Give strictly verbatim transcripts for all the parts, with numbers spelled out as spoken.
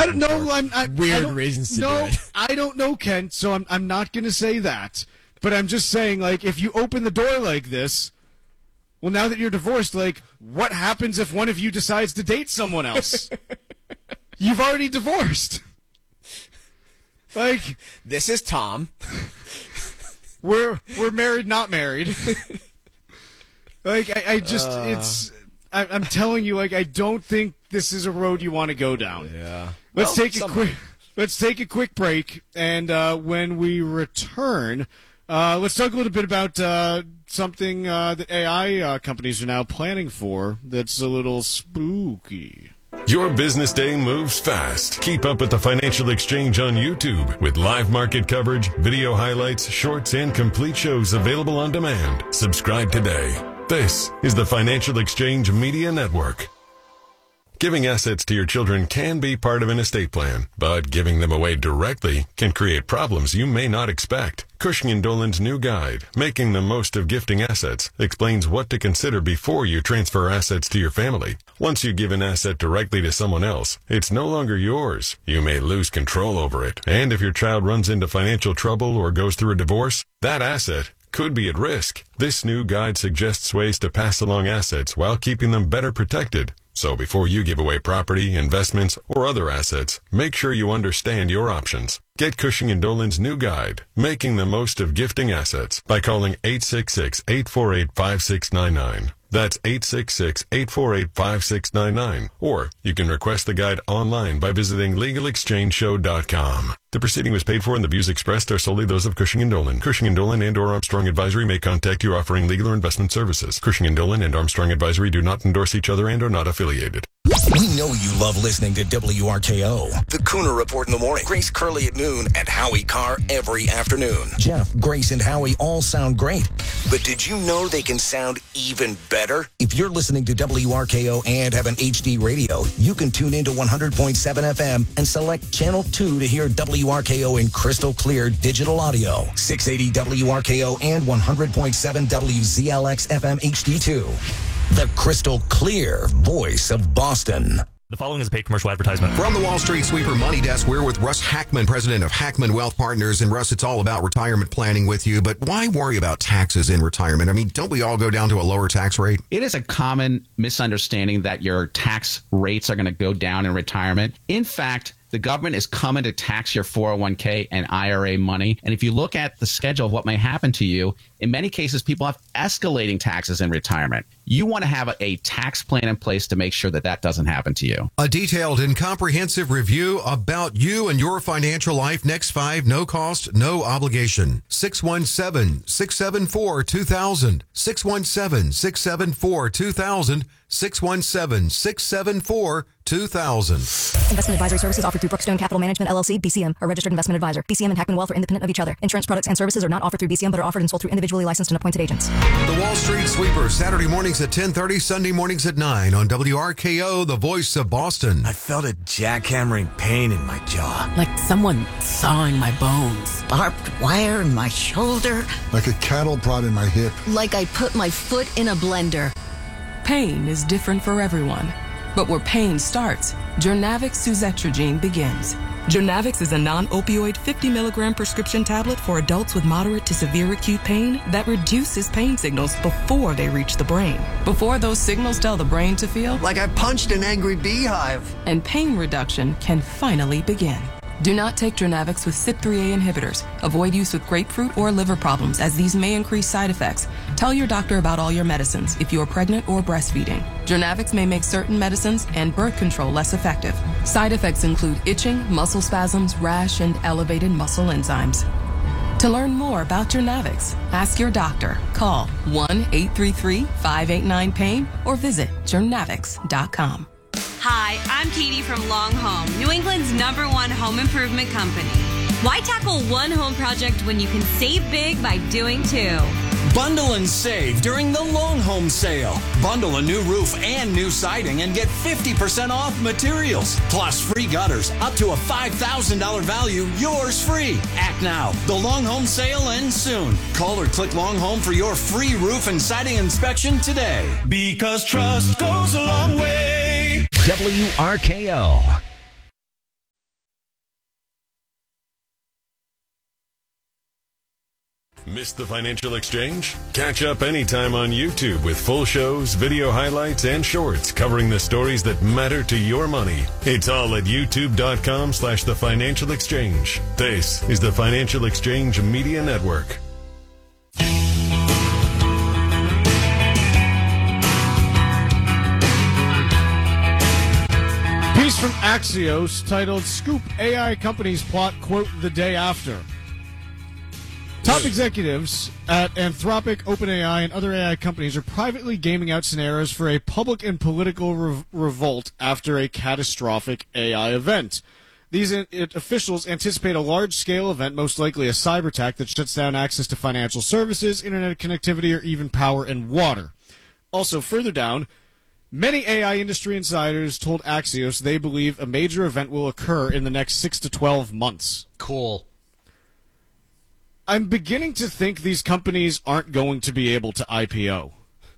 I don't know. I'm I, weird I don't, reasons to no, do it. I don't know, Ken. So I'm I'm not going to say that. But I'm just saying, like, if you open the door like this, well, now that you're divorced, like, what happens if one of you decides to date someone else? You've already divorced. Like, this is Tom. We're we're married, not married. Like, I, I just uh, it's. I, I'm telling you, like, I don't think this is a road you want to go down. Yeah. Let's well, take a quick. Let's take a quick break, and uh, when we return, uh, let's talk a little bit about uh, something uh, that A I uh, companies are now planning for. That's a little spooky. Your business day moves fast. Keep up with the Financial Exchange on YouTube with live market coverage, video highlights, shorts, and complete shows available on demand. Subscribe today. This is the Financial Exchange Media Network. Giving assets to your children can be part of an estate plan, but giving them away directly can create problems you may not expect. Cushing and Dolan's new guide, Making the Most of Gifting Assets, explains what to consider before you transfer assets to your family. Once you give an asset directly to someone else, it's no longer yours. You may lose control over it. And if your child runs into financial trouble or goes through a divorce, that asset could be at risk. This new guide suggests ways to pass along assets while keeping them better protected. So before you give away property, investments, or other assets, make sure you understand your options. Get Cushing and Dolan's new guide, Making the Most of Gifting Assets, by calling eight six six, eight four eight, five six nine nine. That's eight six six, eight four eight, five six nine nine. Or you can request the guide online by visiting legal exchange show dot com. The proceeding was paid for and the views expressed are solely those of Cushing and Dolan. Cushing and Dolan and or Armstrong Advisory may contact you offering legal or investment services. Cushing and Dolan and Armstrong Advisory do not endorse each other and are not affiliated. We know you love listening to W R K O. The Cooner Report in the morning. Grace Curley at noon and Howie Carr every afternoon. Jeff, Grace, and Howie all sound great. But did you know they can sound even better? If you're listening to W R K O and have an H D radio, you can tune into one hundred point seven F M and select Channel two to hear W R K O in crystal clear digital audio. six eighty W R K O and one hundred point seven W Z L X F M H D two. The crystal clear voice of Boston. The following is a paid commercial advertisement. From the Wall Street Sweeper Money Desk, we're with Russ Hackman, president of Hackman Wealth Partners. And Russ, it's all about retirement planning with you. But why worry about taxes in retirement? I mean, don't we all go down to a lower tax rate? It is a common misunderstanding that your tax rates are going to go down in retirement. In fact, the government is coming to tax your four oh one k and I R A money. And if you look at the schedule of what may happen to you, in many cases, people have escalating taxes in retirement. You want to have a, a tax plan in place to make sure that that doesn't happen to you. A detailed and comprehensive review about you and your financial life. Next five, no cost, no obligation. six one seven, six seven four, two thousand. six one seven, six seven four, two thousand. six one seven, six seven four, two thousand. Investment advisory services offered through Brookstone Capital Management, L L C, B C M, a registered investment advisor. B C M and Hackman Wealth are independent of each other. Insurance products and services are not offered through B C M, but are offered and sold through individually licensed and appointed agents. The Wall Street Sweeper, Saturday mornings at ten thirty, Sunday mornings at nine on W R K O, the voice of Boston. I felt a jackhammering pain in my jaw. Like someone sawing my bones. Barbed wire in my shoulder. Like a cattle prod in my hip. Like I put my foot in a blender. Pain is different for everyone, but where pain starts, Jurnavix suzetrigine begins. Jurnavix is a non-opioid fifty milligram prescription tablet for adults with moderate to severe acute pain that reduces pain signals before they reach the brain. Before those signals tell the brain to feel like I punched an angry beehive. And pain reduction can finally begin. Do not take Jurnavix with C Y P three A inhibitors. Avoid use with grapefruit or liver problems, as these may increase side effects. Tell your doctor about all your medicines if you are pregnant or breastfeeding. Jurnavix may make certain medicines and birth control less effective. Side effects include itching, muscle spasms, rash, and elevated muscle enzymes. To learn more about Jurnavix, ask your doctor. Call one eight three three, five eight nine, pain or visit jurnavix dot com. Hi, I'm Katie from Long Home, New England's number one home improvement company. Why tackle one home project when you can save big by doing two? Bundle and save during the Long Home Sale. Bundle a new roof and new siding and get fifty percent off materials. Plus free gutters up to a five thousand dollars value, yours free. Act now. The Long Home Sale ends soon. Call or click Long Home for your free roof and siding inspection today. Because trust goes a long way. W R K O. Missed the Financial Exchange? Catch up anytime on YouTube with full shows, video highlights, and shorts covering the stories that matter to your money. It's all at youtube.com slash the Financial Exchange. This is the Financial Exchange Media Network. Piece from Axios titled Scoop A I Companies Plot, quote, the day after. Top executives at Anthropic, OpenAI, and other A I companies are privately gaming out scenarios for a public and political re- revolt after a catastrophic A I event. These in- it, officials anticipate a large-scale event, most likely a cyber attack that shuts down access to financial services, internet connectivity, or even power and water. Also, further down, many A I industry insiders told Axios they believe a major event will occur in the next six to twelve months. Cool. I'm beginning to think these companies aren't going to be able to I P O.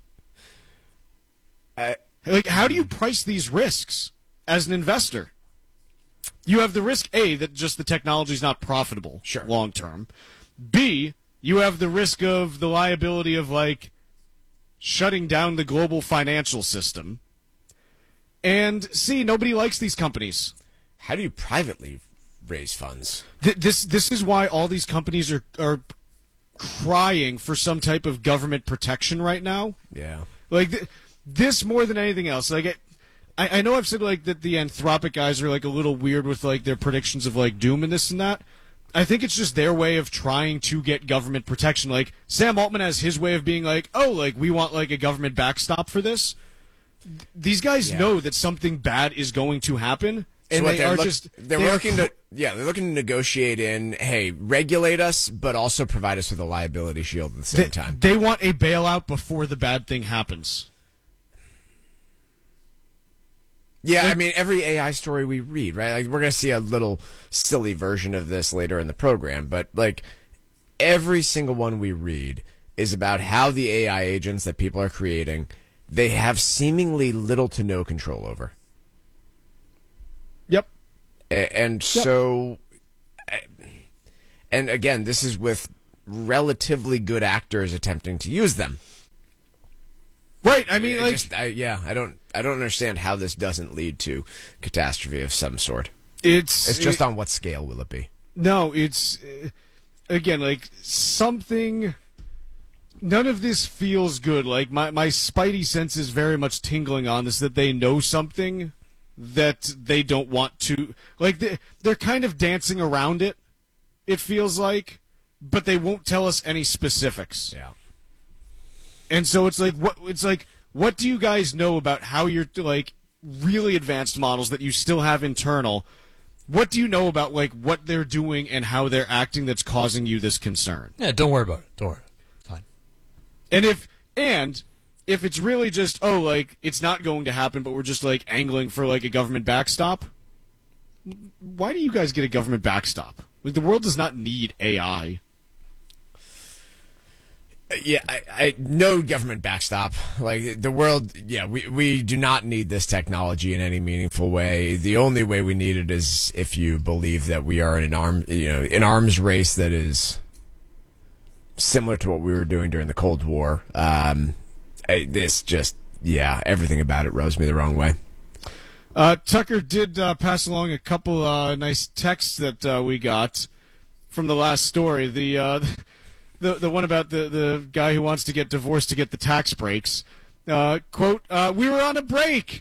Uh, like, how do you price these risks as an investor? You have the risk, A, that just the technology is not profitable sure. long term. B, you have the risk of the liability of, like, shutting down the global financial system. And C, nobody likes these companies. How do you privately raise funds? Th- this this is why all these companies are are crying for some type of government protection right now. Yeah. Like, th- this more than anything else. Like, it, I, I know I've said, like, that the Anthropic guys are, like, a little weird with, like, their predictions of, like, doom and this and that. I think it's just their way of trying to get government protection. Like, Sam Altman has his way of being like, oh, like, we want, like, a government backstop for this. These guys yeah. know that something bad is going to happen, and so they are look, just... They're they looking are, to... Yeah, they're looking to negotiate in, hey, regulate us, but also provide us with a liability shield at the same they, time. They want a bailout before the bad thing happens. Yeah, like, I mean, every A I story we read, right? Like, we're going to see a little silly version of this later in the program, but, like, every single one we read is about how the A I agents that people are creating, they have seemingly little to no control over. Yep. And so, and again, this is with relatively good actors attempting to use them. Right. I mean, I like, just, I, yeah, I don't, I don't understand how this doesn't lead to catastrophe of some sort. It's it's just it, on what scale will it be? No, it's uh, again like something. None of this feels good. Like my my spidey sense is very much tingling on this, that they know something that they don't want to, like, they, they're kind of dancing around it, it feels like, but they won't tell us any specifics. Yeah. And so it's like, what it's like, what do you guys know about how you're, like, really advanced models that you still have internal? What do you know about, like, what they're doing and how they're acting that's causing you this concern? Yeah, don't worry about it. Don't worry. Fine. And if, and... if it's really just, oh, like, it's not going to happen, but we're just, like, angling for, like, a government backstop, why do you guys get a government backstop? Like, the world does not need A I. Yeah, I, I no government backstop. Like, the world, yeah, we, we do not need this technology in any meaningful way. The only way we need it is if you believe that we are in an arm, you know, an arms race that is similar to what we were doing during the Cold War. Um... This just, yeah, everything about it rubs me the wrong way. Uh, Tucker did uh, pass along a couple uh, nice texts that uh, we got from the last story. The uh, the the one about the, the guy who wants to get divorced to get the tax breaks. Uh, quote, uh, we were on a break.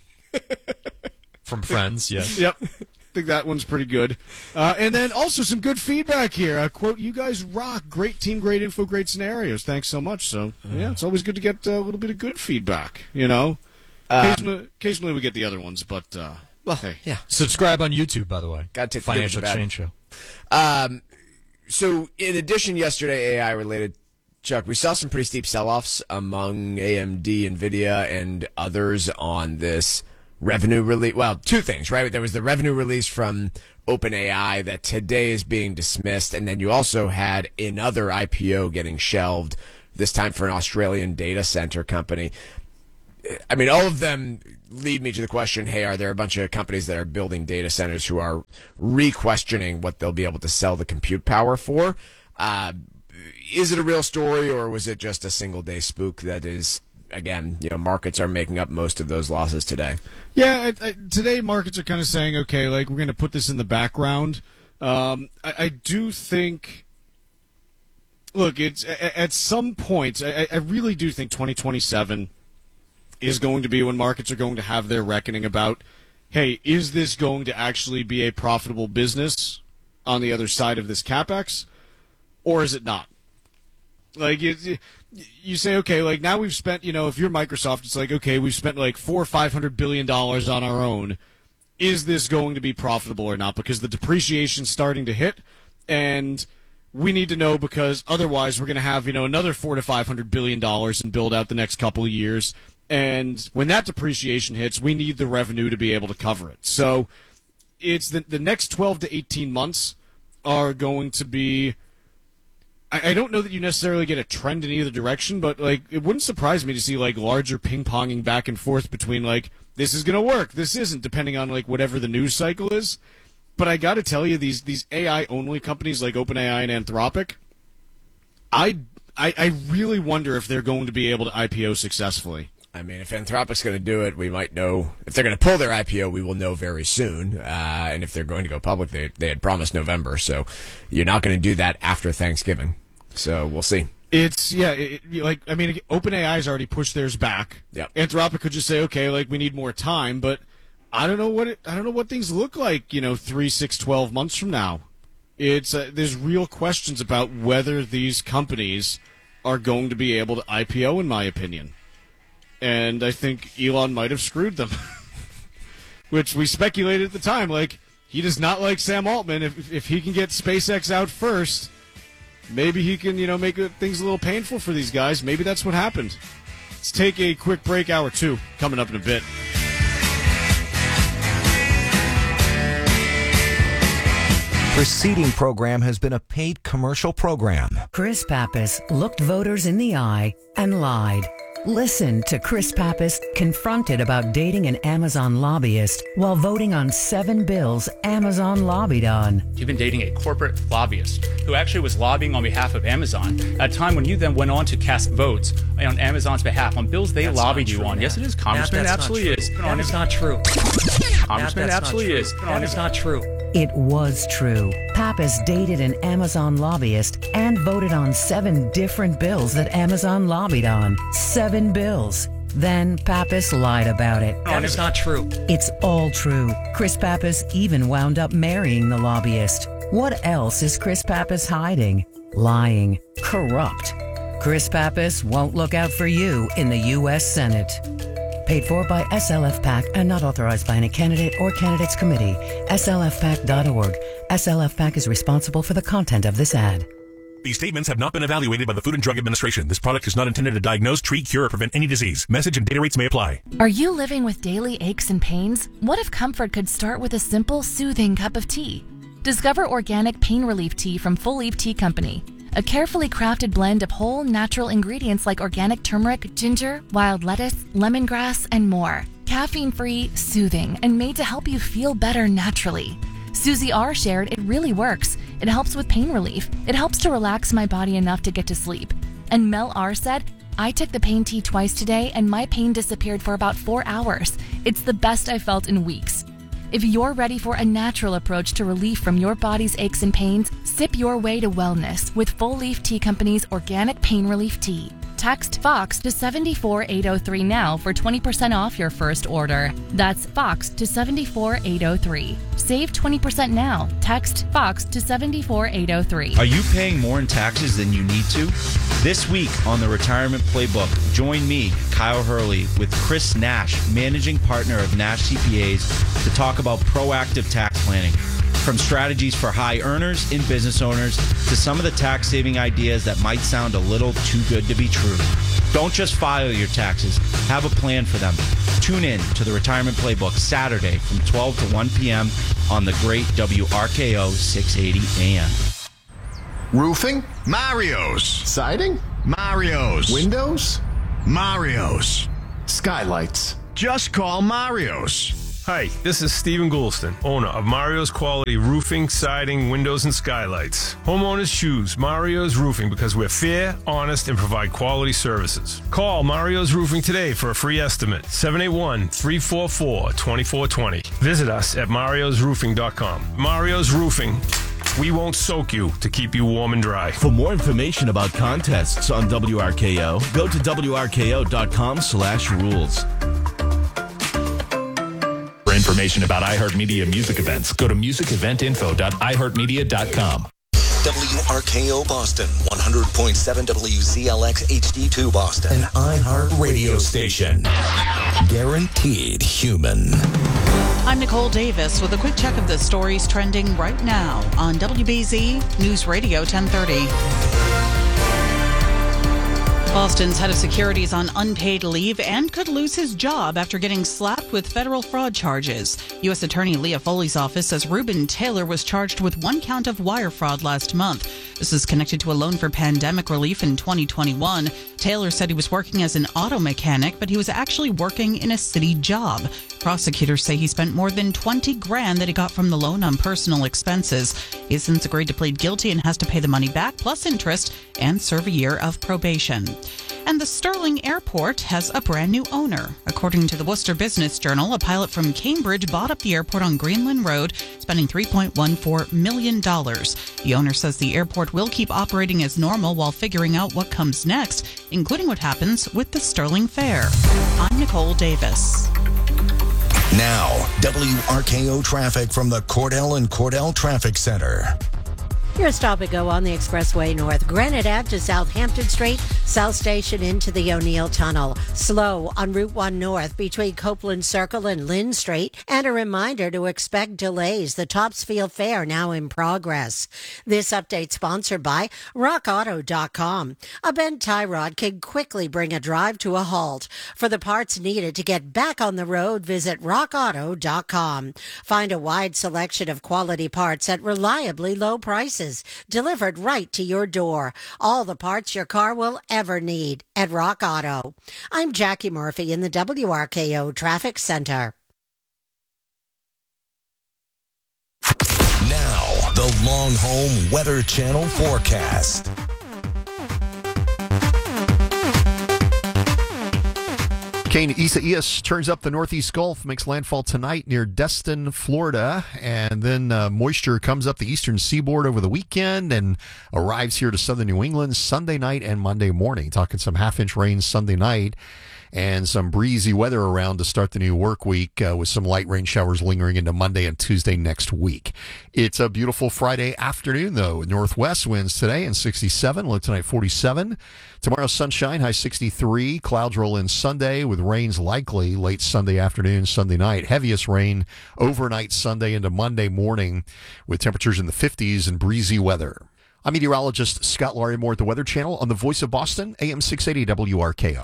From Friends, yes. Yep. I think that one's pretty good. Uh, and then also some good feedback here. Uh, quote, you guys rock. Great team, great info, great scenarios. Thanks so much. So, yeah, it's always good to get uh, a little bit of good feedback, you know? Um, occasionally, occasionally we get the other ones, but, uh, well, hey. Yeah. Subscribe on YouTube, by the way. Got to take Financial the Exchange Show. Um, so, in addition, yesterday, A I-related, Chuck, we saw some pretty steep sell-offs among A M D, NVIDIA, and others on this revenue release. Well, two things, right? There was the revenue release from OpenAI that today is being dismissed, and then you also had another I P O getting shelved, this time for an Australian data center company. I mean, all of them lead me to the question, hey, are there a bunch of companies that are building data centers who are re-questioning what they'll be able to sell the compute power for? Uh, is it a real story, or was it just a single day spook that is, again, you know, markets are making up most of those losses today? Yeah, I, I, today markets are kind of saying, okay, like, we're going to put this in the background. Um, I, I do think, look, it's at, at some point, I, I really do think twenty twenty-seven is going to be when markets are going to have their reckoning about, hey, is this going to actually be a profitable business on the other side of this CapEx, or is it not? Like, it, you say, okay, like, now we've spent, you know, if you're Microsoft, it's like, okay, we've spent like four or five hundred billion dollars on our own. Is this going to be profitable or not? Because the depreciation's starting to hit, and we need to know, because otherwise we're going to have, you know, another four to five hundred billion dollars and build out the next couple of years. And when that depreciation hits, we need the revenue to be able to cover it. So it's the the next twelve to eighteen months are going to be. I, I don't know that you necessarily get a trend in either direction, but like it wouldn't surprise me to see like larger ping ponging back and forth between like, this is going to work, this isn't, depending on like whatever the news cycle is. But I got to tell you, these these A I only companies like OpenAI and Anthropic, I, I I really wonder if they're going to be able to I P O successfully. I mean, if Anthropic's going to do it, we might know. If they're going to pull their I P O, we will know very soon. Uh, and if they're going to go public, they they had promised November, so you're not going to do that after Thanksgiving. So we'll see. It's, yeah, it, it, like, I mean, OpenAI's already pushed theirs back. Yep. Anthropic could just say, okay, like, we need more time, but I don't know what it, I don't know what things look like, you know, three, six, twelve months from now. It's, uh, there's real questions about whether these companies are going to be able to I P O, in my opinion. And I think Elon might have screwed them. Which we speculated at the time, like, he does not like Sam Altman. If, if he can get SpaceX out first, maybe he can, you know, make things a little painful for these guys. Maybe that's what happened. Let's take a quick break. Hour two coming up in a bit. Preceding program has been a paid commercial program. Chris Pappas looked voters in the eye and lied. Listen to Chris Pappas confronted about dating an Amazon lobbyist while voting on seven bills Amazon lobbied on. You've been dating a corporate lobbyist who actually was lobbying on behalf of Amazon at a time when you then went on to cast votes on Amazon's behalf on bills they that's lobbied you on. Man. Yes, it is. Congressman, that, absolutely is. That is not true. Congressman, that, absolutely is. That is not true. It was true. Pappas dated an Amazon lobbyist and voted on seven different bills that Amazon lobbied on. Seven bills. Then Pappas lied about it. That is not true. It's all true. Chris Pappas even wound up marrying the lobbyist. What else is Chris Pappas hiding? Lying. Corrupt. Chris Pappas won't look out for you in the U S Senate. Paid for by S L F PAC and not authorized by any candidate or candidates committee. S L F pac dot org. S L F PAC is responsible for the content of this ad. These statements have not been evaluated by the Food and Drug Administration. This product is not intended to diagnose, treat, cure, or prevent any disease. Message and data rates may apply. Are you living with daily aches and pains? What if comfort could start with a simple, soothing cup of tea? Discover organic pain relief tea from Full Leaf Tea Company. A carefully crafted blend of whole, natural ingredients like organic turmeric, ginger, wild lettuce, lemongrass, and more. Caffeine-free, soothing, and made to help you feel better naturally. Susie R. shared it really works. It helps with pain relief. It helps to relax my body enough to get to sleep. And Mel R. said, I took the pain tea twice today and my pain disappeared for about four hours. It's the best I've felt in weeks. If you're ready for a natural approach to relief from your body's aches and pains, sip your way to wellness with Full Leaf Tea Company's organic pain relief tea. Text FOX to seven four eight zero three now for twenty percent off your first order. That's FOX to seven four eight zero three. Save twenty percent now. Text FOX to seven four eight zero three. Are you paying more in taxes than you need to? This week on the Retirement Playbook, join me, Kyle Hurley, with Chris Nash, managing partner of Nash C P As, to talk about proactive tax planning. From strategies for high earners and business owners to some of the tax-saving ideas that might sound a little too good to be true. Don't just file your taxes. Have a plan for them. Tune in to the Retirement Playbook Saturday from twelve to one p.m. on the great W R K O six eighty A M. Roofing? Mario's. Siding? Mario's. Windows? Mario's. Skylights? Just call Mario's. Hi, this is Stephen Goulston, owner of Mario's Quality Roofing, Siding, Windows, and Skylights. Homeowners choose Mario's Roofing because we're fair, honest, and provide quality services. Call Mario's Roofing today for a free estimate, seven eight one, three four four, two four two zero. Visit us at marios roofing dot com. Mario's Roofing. We won't soak you to keep you warm and dry. For more information about contests on W R K O, go to W R K O dot com slash rules. For information about iHeartMedia music events, go to music event info dot i heart media dot com. W R K O Boston, one hundred point seven W Z L X H D two Boston. An iHeart radio station. Guaranteed human. I'm Nicole Davis with a quick check of the stories trending right now on W B Z News Radio ten thirty. Boston's head of security is on unpaid leave and could lose his job after getting slapped with federal fraud charges. U S Attorney Leah Foley's office says Reuben Taylor was charged with one count of wire fraud last month. This is connected to a loan for pandemic relief in twenty twenty-one. Taylor said he was working as an auto mechanic, but he was actually working in a city job. Prosecutors say he spent more than twenty grand that he got from the loan on personal expenses. He has since agreed to plead guilty and has to pay the money back plus interest and serve a year of probation. And the Sterling Airport has a brand new owner. According to the Worcester Business Journal, a pilot from Cambridge bought up the airport on Greenland Road, spending three point one four million dollars. The owner says the airport will keep operating as normal while figuring out what comes next, including what happens with the Sterling Fair. I'm Nicole Davis. Now, W R K O traffic from the Cordell and Cordell Traffic Center. Your stop and go on the Expressway North. Granite Ave to Southampton Street, South Station into the O'Neill Tunnel. Slow on Route one North between Copeland Circle and Lynn Street. And a reminder to expect delays. The Topsfield Fair now in progress. This update sponsored by rock auto dot com. A bent tie rod can quickly bring a drive to a halt. For the parts needed to get back on the road, visit rock auto dot com. Find a wide selection of quality parts at reliably low prices. Delivered right to your door. All the parts your car will ever need at Rock Auto. I'm Jackie Murphy in the W R K O Traffic Center. Now, the Long Home Weather Channel forecast. Kane Isaias turns up the Northeast Gulf, makes landfall tonight near Destin, Florida, and then uh, moisture comes up the eastern seaboard over the weekend and arrives here to southern New England Sunday night and Monday morning. Talking some half-inch rain Sunday night and some breezy weather around to start the new work week uh, with some light rain showers lingering into Monday and Tuesday next week. It's a beautiful Friday afternoon, though. Northwest winds today and sixty-seven, low tonight forty-seven. Tomorrow, sunshine, high sixty-three. Clouds roll in Sunday with rains likely late Sunday afternoon, Sunday night. Heaviest rain overnight Sunday into Monday morning with temperatures in the fifties and breezy weather. I'm meteorologist Scott Larimore at the Weather Channel on the Voice of Boston, A M six eighty W R K O.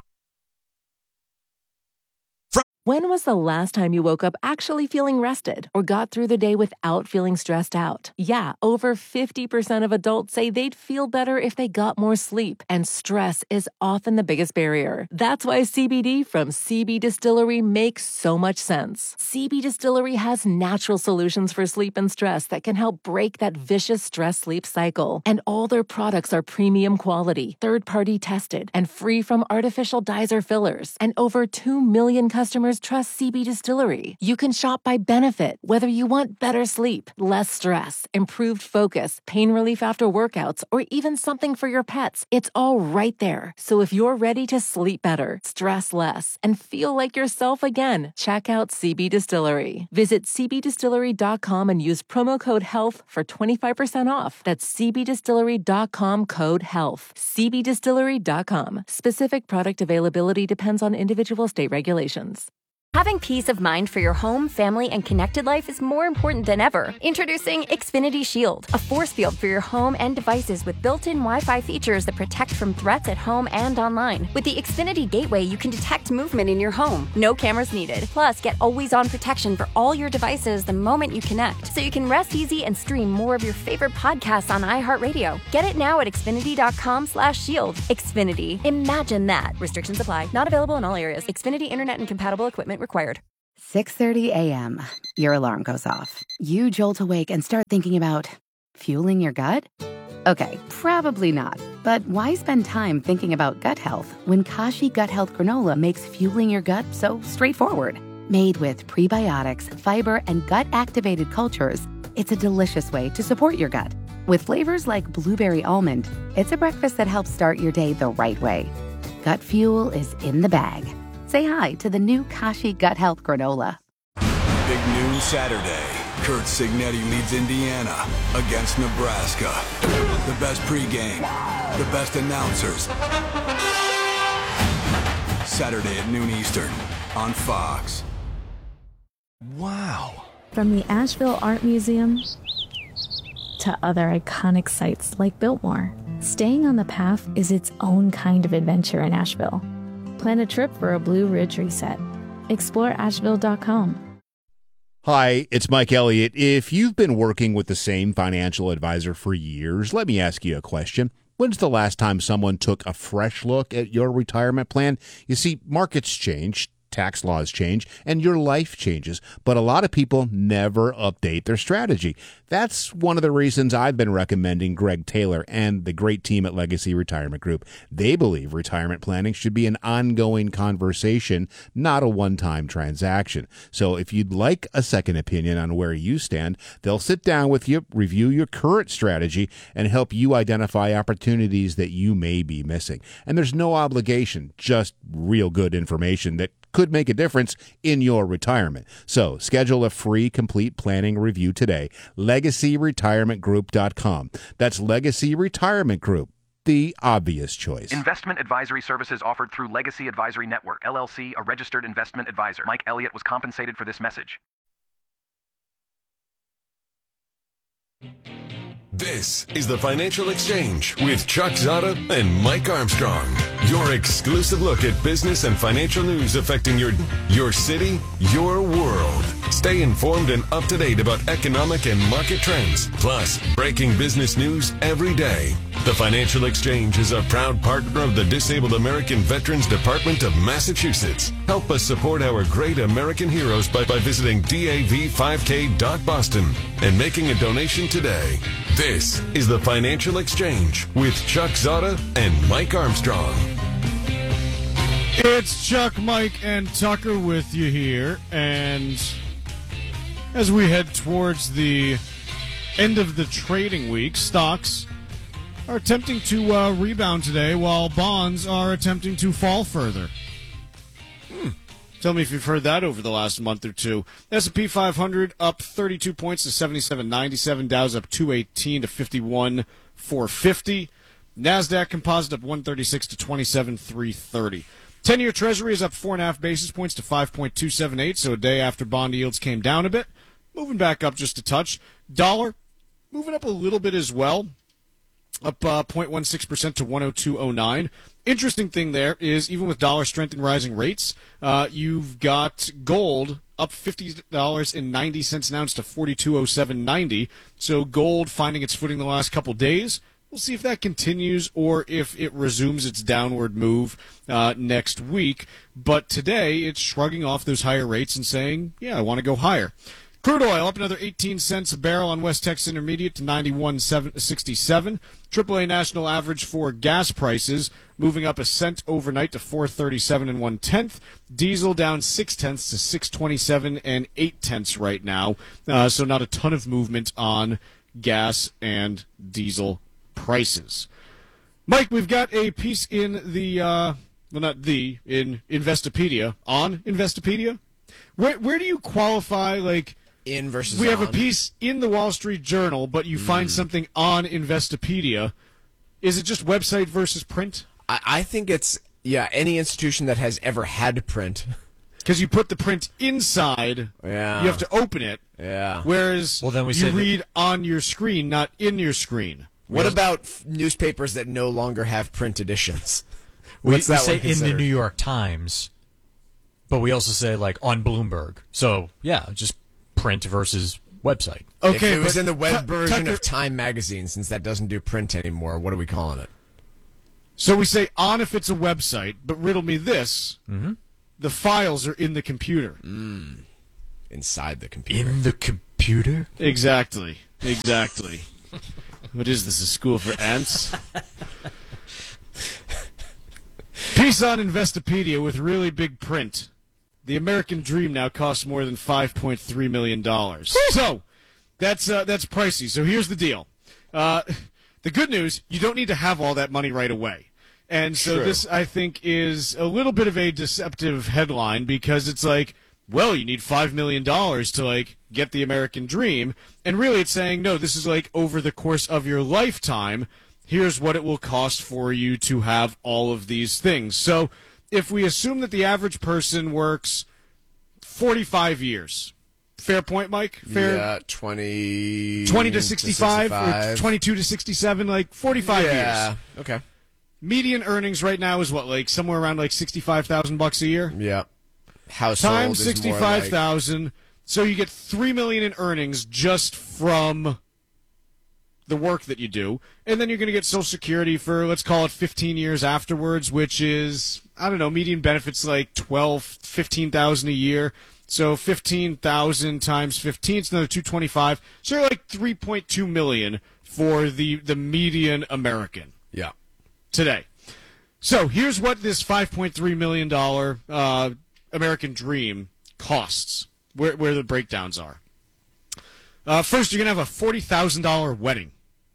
When was the last time you woke up actually feeling rested or got through the day without feeling stressed out? Yeah, over fifty percent of adults say they'd feel better if they got more sleep, and stress is often the biggest barrier. That's why C B D from C B Distillery makes so much sense. C B Distillery has natural solutions for sleep and stress that can help break that vicious stress-sleep cycle. And all their products are premium quality, third-party tested, and free from artificial dyes or fillers. And over two million customers trust C B Distillery. You can shop by benefit, whether you want better sleep, less stress, improved focus, pain relief after workouts, or even something for your pets. It's all right there. So if you're ready to sleep better, stress less, and feel like yourself again, check out C B Distillery. Visit c b distillery dot com and use promo code HEALTH for twenty-five percent off. That's c b distillery dot com code HEALTH. c b distillery dot com. Specific product availability depends on individual state regulations. Having peace of mind for your home, family, and connected life is more important than ever. Introducing Xfinity Shield, a force field for your home and devices with built-in Wi-Fi features that protect from threats at home and online. With the Xfinity Gateway, you can detect movement in your home. No cameras needed. Plus, get always-on protection for all your devices the moment you connect, so you can rest easy and stream more of your favorite podcasts on iHeartRadio. Get it now at xfinity dot com slash shield. Xfinity. Imagine that. Restrictions apply. Not available in all areas. Xfinity Internet and compatible equipment required. six thirty a.m. Your alarm goes off. You jolt awake and start thinking about fueling your gut? Okay, probably not. But why spend time thinking about gut health when Kashi Gut Health Granola makes fueling your gut so straightforward? Made with prebiotics, fiber, and gut-activated cultures, it's a delicious way to support your gut. With flavors like blueberry almond, it's a breakfast that helps start your day the right way. Gut fuel is in the bag. Say hi to the new Kashi Gut Health Granola. Big news Saturday. Kurt Signetti leads Indiana against Nebraska. The best pregame, the best announcers. Saturday at noon Eastern on Fox. Wow. From the Asheville Art Museum to other iconic sites like Biltmore, staying on the path is its own kind of adventure in Asheville. Plan a trip for a Blue Ridge reset. Explore asheville dot com. Hi, it's Mike Elliott. If you've been working with the same financial advisor for years, let me ask you a question. When's the last time someone took a fresh look at your retirement plan? You see, markets change, tax laws change, and your life changes, but a lot of people never update their strategy. That's one of the reasons I've been recommending Greg Taylor and the great team at Legacy Retirement Group. They believe retirement planning should be an ongoing conversation, not a one-time transaction. So if you'd like a second opinion on where you stand, they'll sit down with you, review your current strategy, and help you identify opportunities that you may be missing. And there's no obligation, just real good information that could make a difference in your retirement. So schedule a free complete planning review today. legacy retirement group dot com. That's Legacy Retirement Group, the obvious choice. Investment advisory services offered through Legacy Advisory Network, L L C, a registered investment advisor. Mike Elliott was compensated for this message. This is the Financial Exchange with Chuck Zada and Mike Armstrong. Your exclusive look at business and financial news affecting your your city, your world. Stay informed and up to date about economic and market trends, plus breaking business news every day. The Financial Exchange is a proud partner of the Disabled American Veterans Department of Massachusetts. Help us support our great American heroes by, by visiting D A V five K dot Boston and making a donation today. This is the Financial Exchange with Chuck Zada and Mike Armstrong. It's Chuck, Mike, and Tucker with you here, and as we head towards the end of the trading week, stocks are attempting to uh, rebound today, while bonds are attempting to fall further. Hmm. Tell me if you've heard that over the last month or two. S and P five hundred up thirty-two points to seventy-seven ninety-seven. Dow's up two eighteen to fifty-one four fifty. NASDAQ Composite up one thirty-six to twenty-seven three thirty. ten-year Treasury is up four point five basis points to five point two seven eight, so a day after bond yields came down a bit. Moving back up just a touch. Dollar moving up a little bit as well. Up uh, zero point one six percent to one oh two oh nine. Interesting thing there is, even with dollar strength and rising rates, uh, you've got gold up fifty dollars and ninety cents an ounce to forty-two oh seven ninety. So gold finding its footing the last couple days. We'll see if that continues or if it resumes its downward move uh, next week. But today, it's shrugging off those higher rates and saying, yeah, I want to go higher. Crude oil up another eighteen cents a barrel on West Texas Intermediate to ninety-one sixty-seven. triple A national average for gas prices moving up a cent overnight to four thirty-seven and one tenth. Diesel down six tenths to six twenty-seven and eight tenths right now. Uh, so not a ton of movement on gas and diesel prices. Mike, we've got a piece in the uh, well, not the in Investopedia on Investopedia. Where where do you qualify like? In versus we on. have a piece in the Wall Street Journal, but you mm. find something on Investopedia. Is it just website versus print? I, I think it's, yeah, any institution that has ever had print. Because you put the print inside, yeah. you have to open it. Yeah. Whereas well, then we you read that... on your screen, not in your screen. What about f- newspapers that no longer have print editions? We, What's we that say one in the New York Times, but we also say like on Bloomberg. So, yeah, just print versus website. Okay, if it was in the web t- version Tucker, of Time magazine, since that doesn't do print anymore, what are we calling it? So we say on if it's a website, but riddle me this. Mm-hmm. the files are in the computer. Mm. Inside the computer. In the computer? Exactly. Exactly. What is this, a school for ants? Piece on Investopedia with really big print. The American Dream now costs more than five point three million dollars. So, that's uh, that's pricey. So here's the deal. Uh, the good news, you don't need to have all that money right away. And so True. this, I think, is a little bit of a deceptive headline because it's like, well, you need five million dollars to, like, get the American Dream. And really it's saying, no, this is, like, over the course of your lifetime, here's what it will cost for you to have all of these things. So if we assume that the average person works forty-five years, fair point, Mike? Fair. Yeah, twenty twenty to sixty-five, to or sixty-five. twenty-two to sixty-seven, like forty-five Yeah, years. okay. Median earnings right now is what, like somewhere around like sixty-five thousand bucks a year? Yeah. Household Times is more sixty-five thousand. So you get three million in earnings just from the work that you do. And then you're going to get Social Security for, let's call it fifteen years afterwards, which is, I don't know, median benefits like twelve, fifteen thousand a year. So fifteen thousand times fifteen, it's another two hundred twenty-five. So you're like three point two million for the, the median American. Yeah. Today. So here's what this five point three million dollars uh, American Dream costs, where, where the breakdowns are. Uh, first, you're going to have a forty thousand dollars wedding.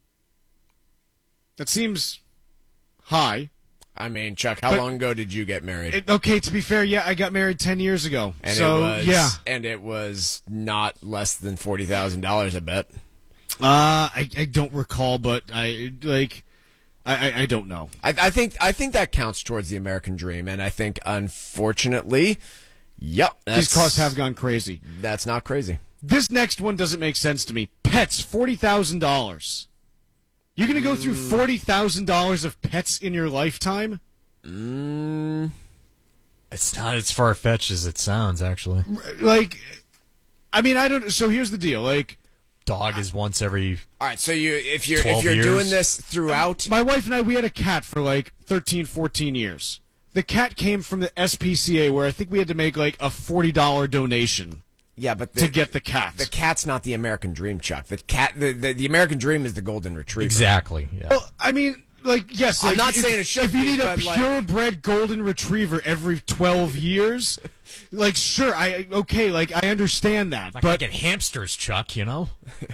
That seems high. I mean, Chuck, how But- long ago did you get married? It, okay, to be fair, yeah, I got married ten years ago. and so, it was, yeah. and it was not less than forty thousand dollars, I bet. Uh, I, I don't recall, but I, like, I, I, I don't know. I, I think I think that counts towards the American Dream, and I think, unfortunately, yep, These that's- costs have gone crazy. That's not crazy. This next one doesn't make sense to me. Pets, forty thousand dollars. You're going to go through forty thousand dollars of pets in your lifetime? Mm. It's not as far fetched as it sounds, actually. Like, I mean, I don't. So here's the deal. Like, dog is once every. All right, so you if you're if twelve you're years. doing this throughout, my wife and I, we had a cat for like thirteen, fourteen years. The cat came from the S P C A, where I think we had to make like a forty dollars donation. yeah, but the, to get the cat. the cat's not the American Dream, Chuck. The cat, the, the, the American Dream is the golden retriever. Exactly. Yeah. Well, I mean, like, yes. I'm like, not if, saying it should If you be, need a but, like- purebred golden retriever every twelve years, like, sure, I okay, like, I understand that, Like I but get hamsters, Chuck. You know.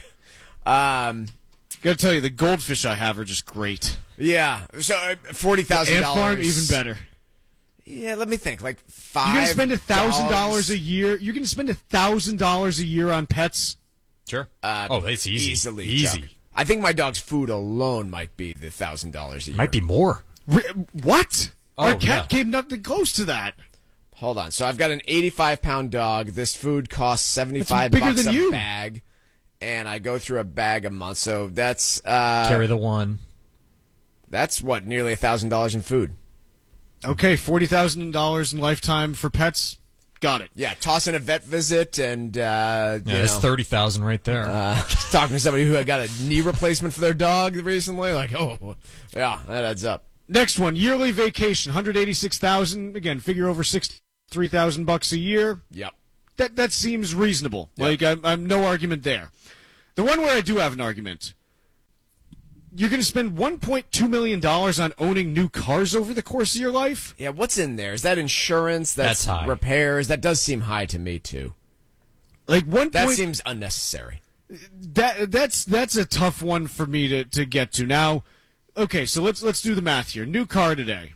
Um, gotta tell you, the goldfish I have are just great. yeah. So uh, forty thousand Ant farm, dollars, even better. Yeah, let me think. Like five. You're gonna spend a thousand dollars dogs. a year. You're gonna spend a thousand dollars a year on pets. Sure. Uh, oh, it's easy. Easily, Easy. Chuck. I think my dog's food alone might be the thousand dollars a year. Might be more. Re- what? Oh, Our cat yeah. came nothing close to that. Hold on. So I've got an eighty-five pound dog. This food costs seventy-five That's bigger bucks than a you. bag, and I go through a bag a month. So that's uh, Carry the one. that's what nearly a thousand dollars in food. Okay, forty thousand dollars in lifetime for pets. Got it. Yeah, toss in a vet visit and uh, Yeah, you that's know, thirty thousand right there. uh, talking to somebody who had got a knee replacement for their dog recently. Like, oh, yeah, that adds up. Next one, yearly vacation, one hundred eighty-six thousand. Again, figure over sixty-three thousand bucks a year. Yep. That that seems reasonable. Yep. Like I'm, I'm no argument there. The one where I do have an argument. You're going to spend one point two million dollars on owning new cars over the course of your life? Yeah, what's in there? Is that insurance? That's, That's high. repairs? That does seem high to me too. Like one That point, seems unnecessary. that that's that's a tough one for me to, to get to. Now, okay, so let's let's do the math here. New car today.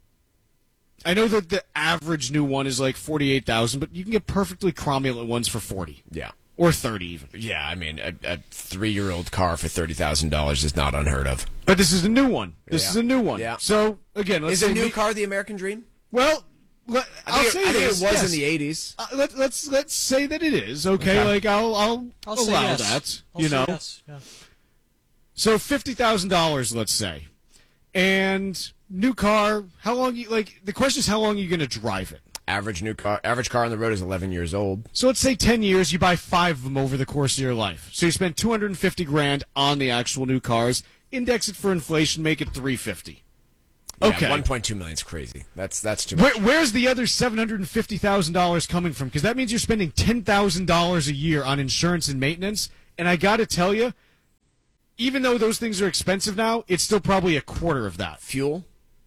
I know that the average new one is like forty-eight thousand, but you can get perfectly cromulent ones for forty. Yeah. Or thirty even. Yeah, I mean, a, a three-year-old car for thirty thousand dollars is not unheard of. But this is a new one. This Yeah. is a new one. Yeah. So again, let's Is say a new me- car the American Dream? Well, let, I I'll think, say it, I think it this, was yes. in the eighties. Uh, let, let's let's say that it is okay. Okay. Like I'll I'll, I'll say allow yes. that. I'll you say know. yes. Yeah. So fifty thousand dollars, let's say, and new car. How long? You like? The question is, how long are you going to drive it? Average new car, average car on the road is eleven years old. So let's say ten years. You buy five of them over the course of your life. So you spend two hundred fifty grand on the actual new cars. Index it for inflation. Make it three fifty. Okay. one point two million is crazy. That's that's too Where, much. where's the other seven hundred fifty thousand dollars coming from? Because that means you're spending ten thousand dollars a year on insurance and maintenance. And I got to tell you, even though those things are expensive now, it's still probably a quarter of that. Fuel?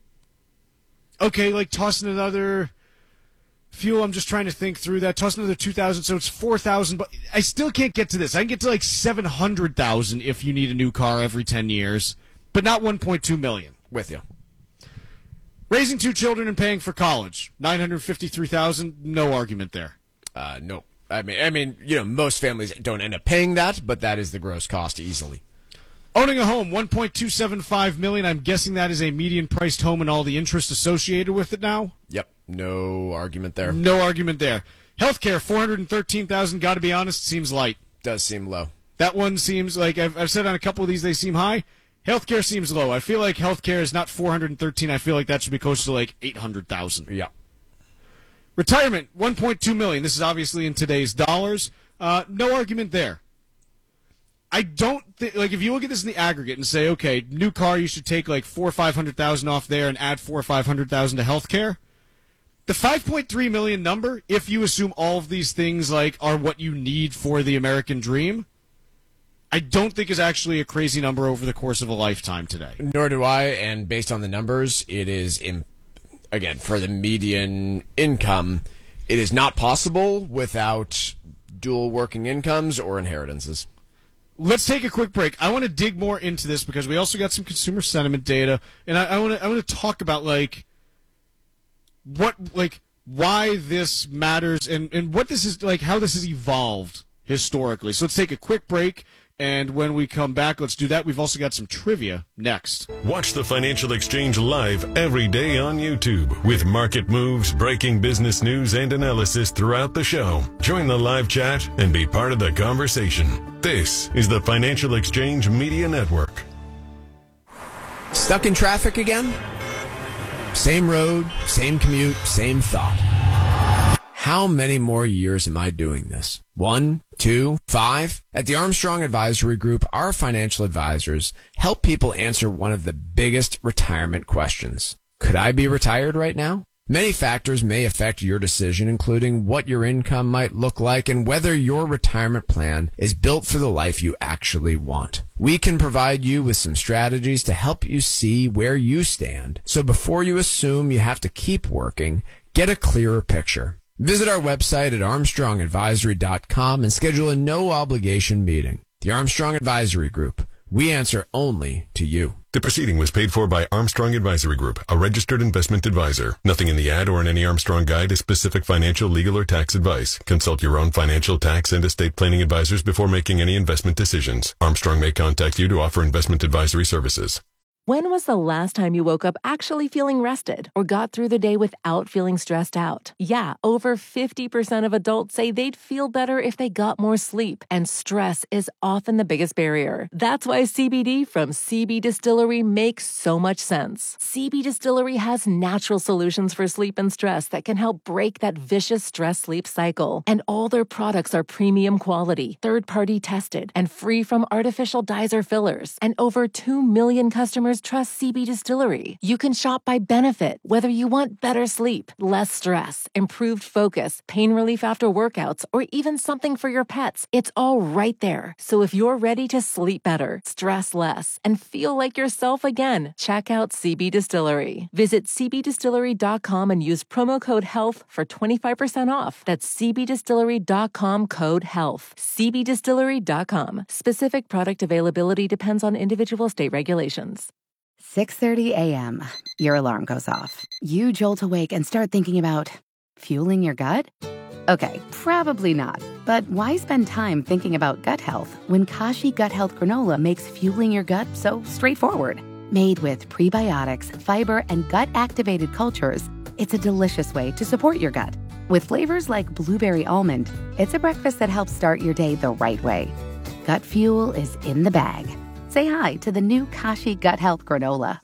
Okay, like tossing another fuel. I'm just trying to think through that. Toss another two thousand, so it's four thousand. But I still can't get to this. I can get to like seven hundred thousand if you need a new car every ten years, but not one point two million. With you. Raising two children and paying for college, nine hundred fifty-three thousand. No argument there. Uh, no. I mean, I mean, you know, most families don't end up paying that, but that is the gross cost easily. Owning a home, one point two seven five million. I'm guessing that is a median priced home and all the interest associated with it now. Yep. No argument there. No argument there. Healthcare, four hundred thirteen thousand. Got to be honest, seems light. Does seem low. That one seems like I've, I've said on a couple of these they seem high. Healthcare seems low. I feel like healthcare is not four hundred thirteen. I feel like that should be close to like eight hundred thousand. Yeah. Retirement, one point two million. This is obviously in today's dollars. Uh, no argument there. I don't think, like, if you look at this in the aggregate and say, okay, new car, you should take like four or five hundred thousand off there and add four or five hundred thousand to healthcare. The five point three million number, if you assume all of these things like are what you need for the American dream, I don't think is actually a crazy number over the course of a lifetime today. Nor do I, and based on the numbers, it is, in, again, for the median income, it is not possible without dual working incomes or inheritances. Let's take a quick break. I want to dig more into this because we also got some consumer sentiment data, and I, I want to I want to talk about like what like why this matters and, and what this is like, how this has evolved historically. So let's take a quick break. And when we come back, let's do that. We've also got some trivia next. Watch the Financial Exchange live every day on YouTube with market moves, breaking business news, and analysis throughout the show. Join the live chat and be part of the conversation. This is the Financial Exchange Media Network. Stuck in traffic again? Same road, same commute, same thought. How many more years am I doing this? One, two, five? At the Armstrong Advisory Group, our financial advisors help people answer one of the biggest retirement questions. Could I be retired right now? Many factors may affect your decision, including what your income might look like and whether your retirement plan is built for the life you actually want. We can provide you with some strategies to help you see where you stand. So before you assume you have to keep working, get a clearer picture. Visit our website at armstrong advisory dot com and schedule a no-obligation meeting. The Armstrong Advisory Group. We answer only to you. The proceeding was paid for by Armstrong Advisory Group, a registered investment advisor. Nothing in the ad or in any Armstrong guide is specific financial, legal, or tax advice. Consult your own financial, tax, and estate planning advisors before making any investment decisions. Armstrong may contact you to offer investment advisory services. When was the last time you woke up actually feeling rested or got through the day without feeling stressed out? Yeah, over fifty percent of adults say they'd feel better if they got more sleep, and stress is often the biggest barrier. That's why C B D from C B Distillery makes so much sense. C B Distillery has natural solutions for sleep and stress that can help break that vicious stress-sleep cycle. And all their products are premium quality, third-party tested, and free from artificial dyes or fillers. And over two million customers trust C B Distillery. You can shop by benefit, whether you want better sleep, less stress, improved focus, pain relief after workouts, or even something for your pets. It's all right there. So if you're ready to sleep better, stress less, and feel like yourself again, check out C B Distillery. Visit c b distillery dot com and use promo code HEALTH for twenty-five percent off. That's c b distillery dot com code HEALTH. c b distillery dot com. Specific product availability depends on individual state regulations. six thirty a.m. Your alarm goes off. You jolt awake and start thinking about fueling your gut? Okay, probably not. But why spend time thinking about gut health when Kashi Gut Health Granola makes fueling your gut so straightforward? Made with prebiotics, fiber, and gut-activated cultures, it's a delicious way to support your gut. With flavors like blueberry almond, it's a breakfast that helps start your day the right way. Gut fuel is in the bag. Say hi to the new Kashi Gut Health Granola.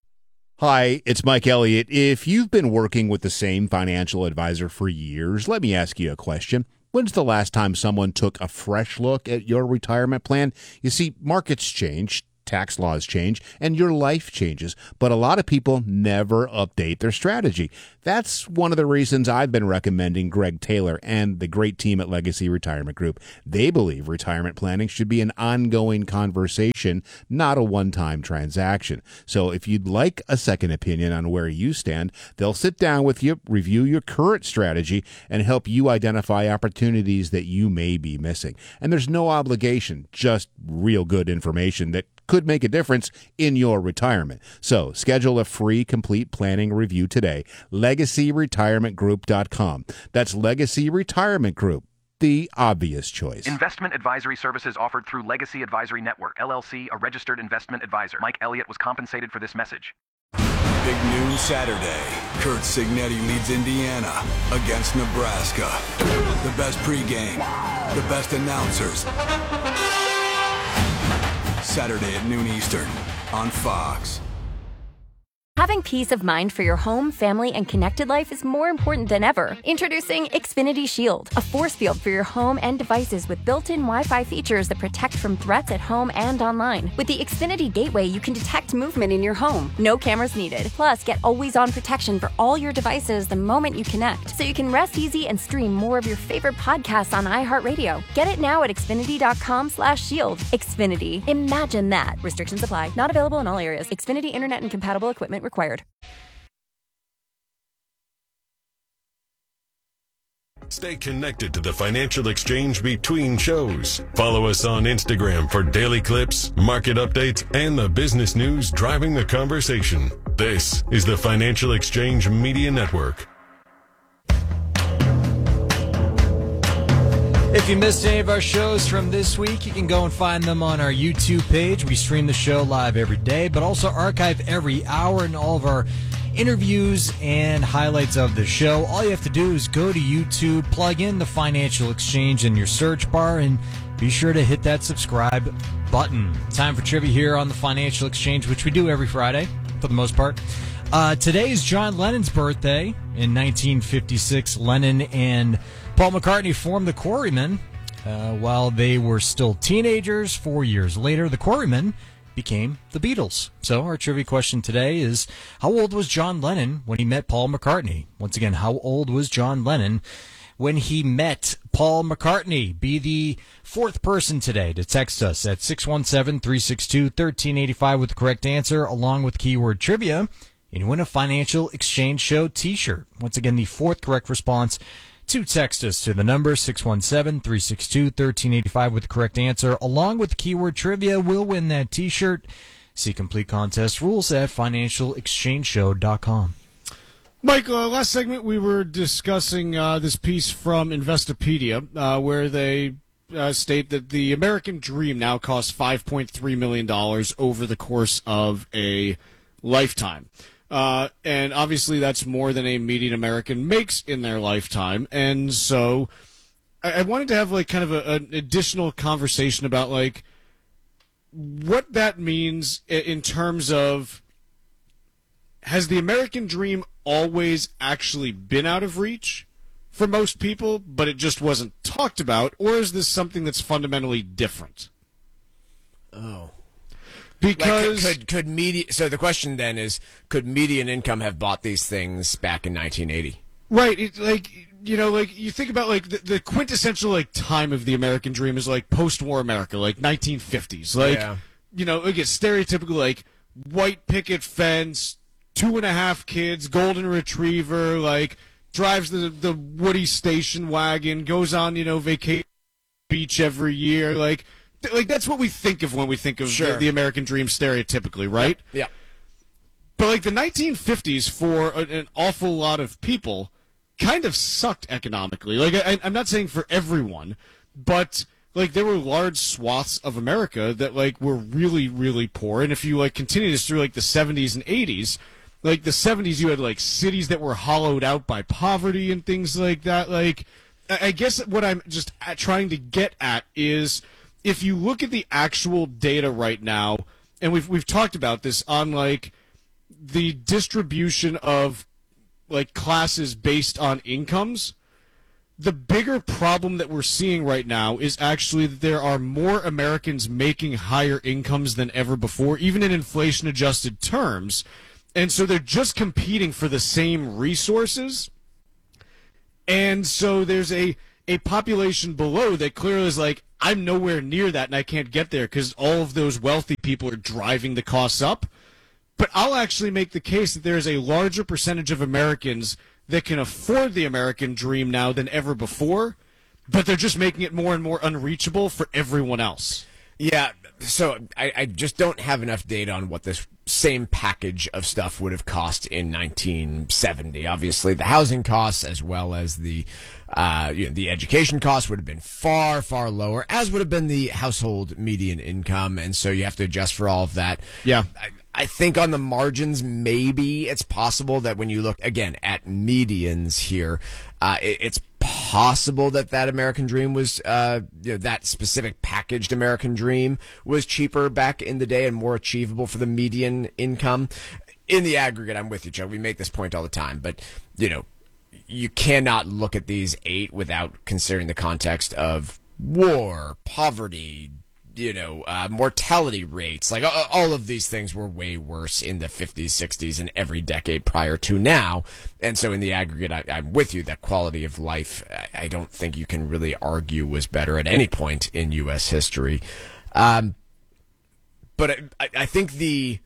Hi, it's Mike Elliott. If you've been working with the same financial advisor for years, let me ask you a question. When's the last time someone took a fresh look at your retirement plan? You see, markets change, tax laws change and your life changes, but a lot of people never update their strategy. That's one of the reasons I've been recommending Greg Taylor and the great team at Legacy Retirement Group. They believe retirement planning should be an ongoing conversation, not a one-time transaction. So if you'd like a second opinion on where you stand, they'll sit down with you, review your current strategy, and help you identify opportunities that you may be missing. And there's no obligation, just real good information that could make a difference in your retirement. So schedule a free complete planning review today. legacy retirement group dot com. That's Legacy Retirement Group, the obvious choice. Investment advisory services offered through Legacy Advisory Network, L L C, a registered investment advisor. Mike Elliott was compensated for this message. Big noon Saturday. Kurt Signetti leads Indiana against Nebraska. The best pregame, the best announcers. Saturday at noon Eastern on Fox. Having peace of mind for your home, family, and connected life is more important than ever. Introducing Xfinity Shield, a force field for your home and devices with built-in Wi-Fi features that protect from threats at home and online. With the Xfinity Gateway, you can detect movement in your home. No cameras needed. Plus, get always-on protection for all your devices the moment you connect, so you can rest easy and stream more of your favorite podcasts on iHeartRadio. Get it now at xfinity.com slash shield. Xfinity. Imagine that. Restrictions apply. Not available in all areas. Xfinity Internet and compatible equipment required. Stay connected to the financial exchange between shows. Follow us on Instagram for daily clips, market updates, and the business news driving the conversation. This is the Financial Exchange Media Network. If you missed any of our shows from this week, you can go and find them on our YouTube page. We stream the show live every day, but also archive every hour and all of our interviews and highlights of the show. All you have to do is go to YouTube, plug in the Financial Exchange in your search bar, and be sure to hit that subscribe button. Time for trivia here on the Financial Exchange, which we do every Friday for the most part. Uh, today is John Lennon's birthday. In nineteen fifty-six, Lennon and Paul McCartney formed the Quarrymen uh, while they were still teenagers. Four years later, the Quarrymen became the Beatles. So our trivia question today is, how old was John Lennon when he met Paul McCartney? Once again, how old was John Lennon when he met Paul McCartney? Be the fourth person today to text us at six one seven, three six two, one three eight five with the correct answer, along with keyword trivia, and win a Financial Exchange Show t-shirt. Once again, the fourth correct response to text us to the number six one seven, three six two, one three eight five with the correct answer, along with keyword trivia, will win that t-shirt. See complete contest rules at financial exchange show dot com. Mike, uh, last segment we were discussing uh, this piece from Investopedia uh, where they uh, state that the American dream now costs five point three million dollars over the course of a lifetime. Uh, and obviously that's more than a median American makes in their lifetime. And so I, I wanted to have like kind of a, an additional conversation about like what that means in terms of, has the American dream always actually been out of reach for most people, but it just wasn't talked about? Or is this something that's fundamentally different? Oh. Because like, could could media? So the question then is, could median income have bought these things back in nineteen eighty? Right, it, like you know, like you think about like the, the quintessential like time of the American dream is like post-war America, like nineteen fifties, like Yeah. you know, again, stereotypical like white picket fence, two and a half kids, golden retriever, like drives the the Woody station wagon, goes on you know vacation beach every year, like. Like that's what we think of when we think of Sure. the, the American dream stereotypically, right? Yeah. But like the nineteen fifties for a, an awful lot of people kind of sucked economically. Like I, I'm not saying for everyone, but like there were large swaths of America that like were really, really poor. And if you like continue this through like the seventies and eighties, like the seventies you had like cities that were hollowed out by poverty and things like that. Like I, I guess what I'm just at, trying to get at is, if you look at the actual data right now, and we've we've talked about this on like the distribution of like classes based on incomes, the bigger problem that we're seeing right now is actually that there are more Americans making higher incomes than ever before, even in inflation-adjusted terms. And so they're just competing for the same resources. And so there's a, a population below that clearly is like, I'm nowhere near that and I can't get there because all of those wealthy people are driving the costs up. But I'll actually make the case that there is a larger percentage of Americans that can afford the American dream now than ever before, but they're just making it more and more unreachable for everyone else. Yeah, so I, I just don't have enough data on what this same package of stuff would have cost in nineteen seventy. Obviously, the housing costs as well as the uh, you know, the education costs would have been far, far lower, as would have been the household median income, and so you have to adjust for all of that. Yeah. I, I think on the margins, maybe it's possible that when you look, again, at medians here, uh, it, it's possible that that American dream was, uh, you know, that specific packaged American dream was cheaper back in the day and more achievable for the median income. In the aggregate, I'm with you, Joe. We make this point all the time, but, you know, you cannot look at these eight without considering the context of war, poverty, you know, uh, mortality rates. Like, uh, all of these things were way worse in the fifties, sixties, and every decade prior to now. And so in the aggregate, I, I'm with you that quality of life, I, I don't think you can really argue was better at any point in U S history. Um, but I, I think the,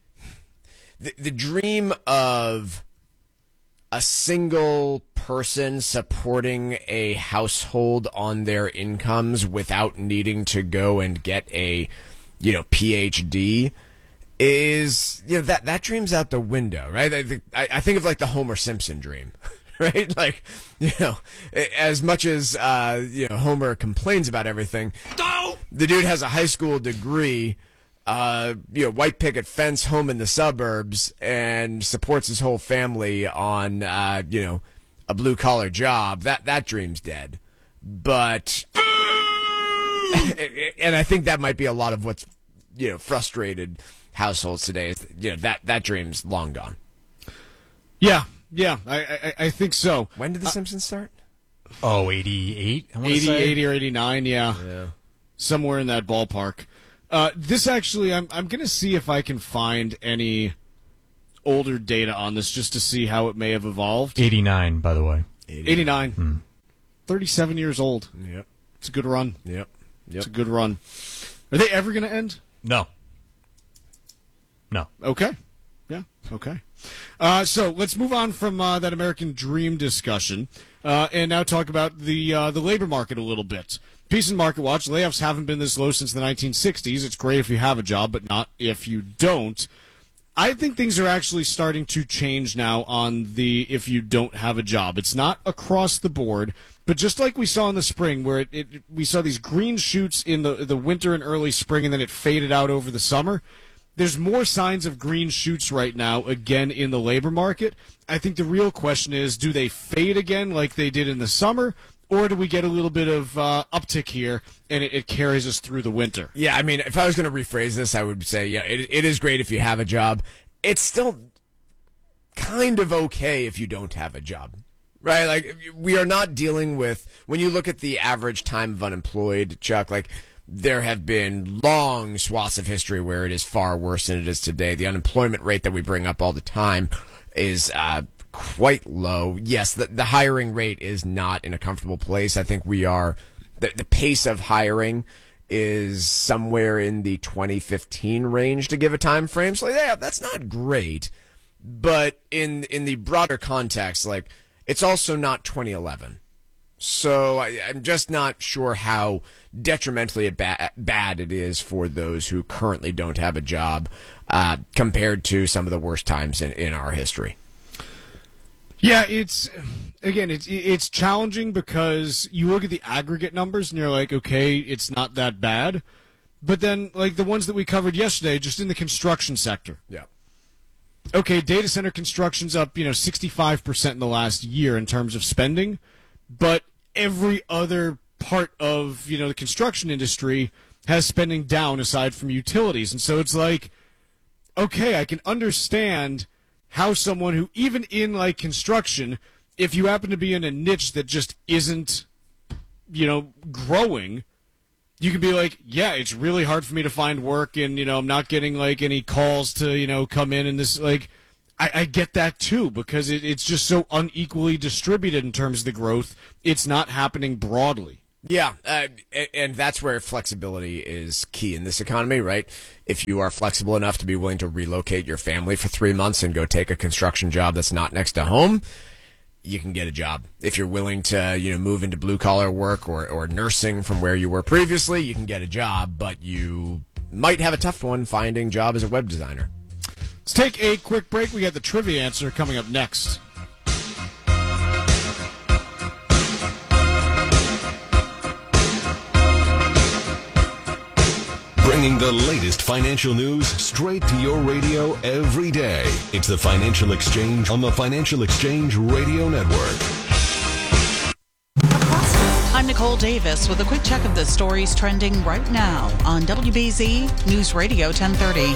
the the dream of a single person supporting a household on their incomes without needing to go and get a, you know, P H D is, you know, that, that dream's out the window, right? I think, I think of like the Homer Simpson dream, right? Like, you know, as much as, uh, you know, Homer complains about everything, the dude has a high school degree, Uh, you know, white picket fence home in the suburbs and supports his whole family on, uh, you know, a blue collar job. That, that dream's dead. But, and I think that might be a lot of what's, you know, frustrated households today is, you know, that, that dream's long gone. Yeah. Yeah. I, I, I think so. When did The uh, Simpsons start? Oh, eighty-eight? I eighty, say. eighty or eighty-nine. Yeah. Yeah. Somewhere in that ballpark. Uh, this actually, I'm I'm going to see if I can find any older data on this just to see how it may have evolved. eighty-nine, by the way. eighty-nine. Hmm. thirty-seven years old. Yep. It's a good run. Yep. Yep. It's a good run. Are they ever going to end? No. No. Okay. Yeah. Okay. Uh, so let's move on from uh, that American dream discussion uh, and now talk about the uh, the labor market a little bit. Piece and Market Watch, layoffs haven't been this low since the nineteen sixties. It's great if you have a job, but not if you don't. I think things are actually starting to change now on the if you don't have a job. It's not across the board, but just like we saw in the spring where it, it we saw these green shoots in the, the winter and early spring and then it faded out over the summer. There's more signs of green shoots right now, again, in the labor market. I think the real question is, do they fade again like they did in the summer, or do we get a little bit of uh, uptick here and it, it carries us through the winter? Yeah, I mean, if I was going to rephrase this, I would say, yeah, it, it is great if you have a job. It's still kind of okay if you don't have a job, right? Like, we are not dealing with, when you look at the average time of unemployed, Chuck, like, there have been long swaths of history where it is far worse than it is today. The unemployment rate that we bring up all the time is uh, quite low. Yes, the, the hiring rate is not in a comfortable place. I think we are, the, the pace of hiring is somewhere in the twenty fifteen range to give a time frame. So, yeah, that's not great. But in in the broader context, like, it's also not twenty eleven. So I, I'm just not sure how detrimentally ba- bad it is for those who currently don't have a job uh, compared to some of the worst times in, in our history. Yeah, it's, again, it's it's challenging because you look at the aggregate numbers and you're like, okay, it's not that bad. But then, like, the ones that we covered yesterday, just in the construction sector. Yeah. Okay, data center construction's up, you know, sixty-five percent in the last year in terms of spending. But every other part of, you know, the construction industry has spending down aside from utilities. And so it's like, okay, I can understand how someone who, even in, like, construction, if you happen to be in a niche that just isn't, you know, growing, you can be like, yeah, it's really hard for me to find work, and, you know, I'm not getting, like, any calls to, you know, come in and this, like, I, I get that, too, because it, it's just so unequally distributed in terms of the growth. It's not happening broadly. Yeah, uh, and that's where flexibility is key in this economy, right? If you are flexible enough to be willing to relocate your family for three months and go take a construction job that's not next to home, you can get a job. If you're willing to, you know, move into blue collar work or, or nursing from where you were previously, you can get a job, but you might have a tough one finding a job as a web designer. Let's take a quick break. We got the trivia answer coming up next. Bringing the latest financial news straight to your radio every day. It's the Financial Exchange on the Financial Exchange Radio Network. I'm Nicole Davis with a quick check of the stories trending right now on W B Z News Radio ten thirty.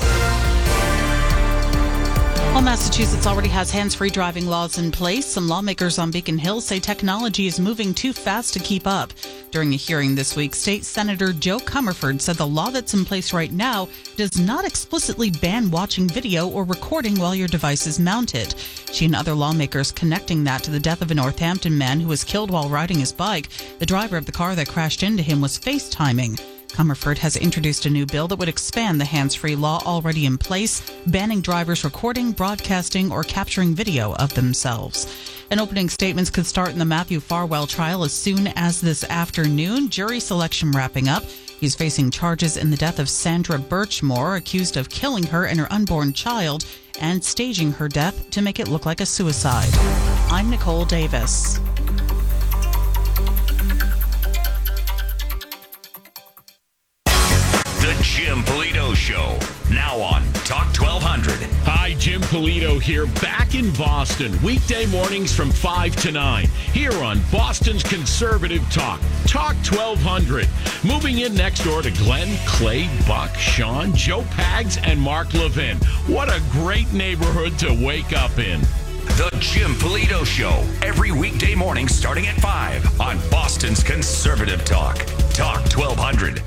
Well, Massachusetts already has hands-free driving laws in place. Some lawmakers on Beacon Hill say technology is moving too fast to keep up. During a hearing this week, State Senator Joe Comerford said the law that's in place right now does not explicitly ban watching video or recording while your device is mounted. She and other lawmakers connecting that to the death of a Northampton man who was killed while riding his bike. The driver of the car that crashed into him was FaceTiming. Comerford has introduced a new bill that would expand the hands-free law already in place, banning drivers recording, broadcasting, or capturing video of themselves. And opening statements could start in the Matthew Farwell trial as soon as this afternoon. Jury selection wrapping up. He's facing charges in the death of Sandra Birchmore, accused of killing her and her unborn child and staging her death to make it look like a suicide. I'm Nicole Davis. The Jim Polito Show, now on Talk twelve hundred. Hi, Jim Polito here, back in Boston, weekday mornings from five to nine, here on Boston's Conservative Talk, Talk twelve hundred. Moving in next door to Glenn, Clay, Buck, Sean, Joe Pags, and Mark Levin. What a great neighborhood to wake up in. The Jim Polito Show, every weekday morning starting at five on Boston's Conservative Talk, Talk twelve hundred.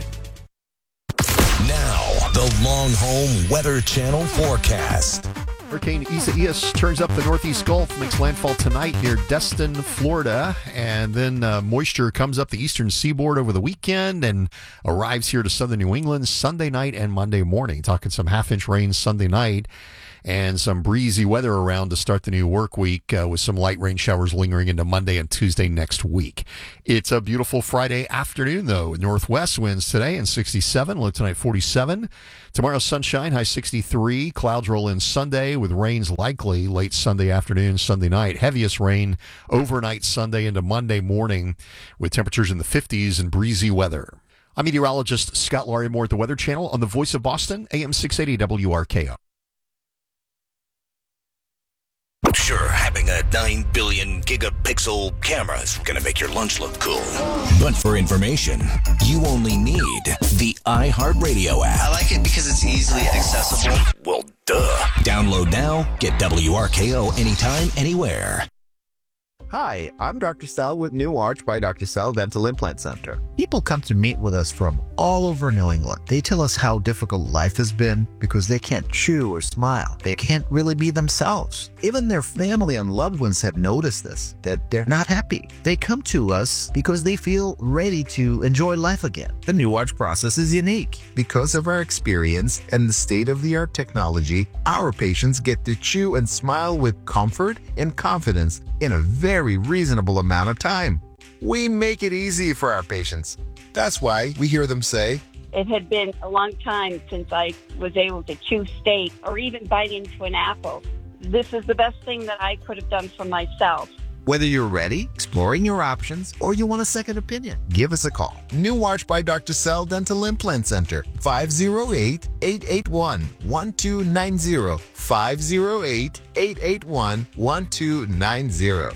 Now, the Long Home Weather Channel forecast. Hurricane Isaias turns up the Northeast Gulf, makes landfall tonight near Destin, Florida, and then uh, moisture comes up the eastern seaboard over the weekend and arrives here to southern New England Sunday night and Monday morning. Talking some half-inch rain Sunday night and some breezy weather around to start the new work week uh, with some light rain showers lingering into Monday and Tuesday next week. It's a beautiful Friday afternoon, though. Northwest winds today and sixty-seven, low tonight forty-seven. Tomorrow, sunshine, high sixty-three. Clouds roll in Sunday with rains likely late Sunday afternoon, Sunday night. Heaviest rain overnight Sunday into Monday morning with temperatures in the fifties and breezy weather. I'm meteorologist Scott Larimore at the Weather Channel on the Voice of Boston, A M six eighty W R K O. Sure, having a nine billion gigapixel camera is going to make your lunch look cool. But for information, you only need the iHeartRadio app. I like it because it's easily accessible. Well, duh. Download now, get W R K O anytime, anywhere. Hi, I'm Doctor Sal with New Arch by Doctor Sal Dental Implant Center. People come to meet with us from all over New England. They tell us how difficult life has been because they can't chew or smile. They can't really be themselves. Even their family and loved ones have noticed this, that they're not happy. They come to us because they feel ready to enjoy life again. The New Arch process is unique. Because of our experience and the state-of-the-art technology, our patients get to chew and smile with comfort and confidence in a very Very reasonable amount of time. We make it easy for our patients. That's why we hear them say, it had been a long time since I was able to chew steak or even bite into an apple. This is the best thing that I could have done for myself. Whether you're ready, exploring your options, or you want a second opinion, give us a call. New Arch by Doctor Sal Dental Implant Center, five oh eight, eight eight one, one two nine zero, five oh eight, eight eight one, one two nine zero.